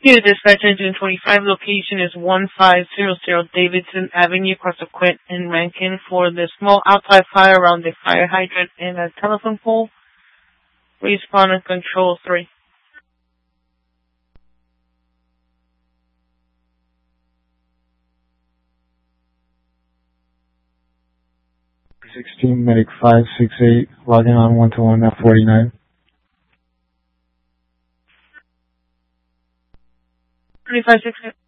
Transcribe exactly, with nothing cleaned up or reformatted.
Here, dispatcher June twenty-five, location is one five zero zero Davidson Avenue, Corsicquet in Rankin, for the small outside fire around the fire hydrant and a telephone pole. Responding control three. sixteen, medic five six eight, logging on one to one F forty-nine. twenty-five six.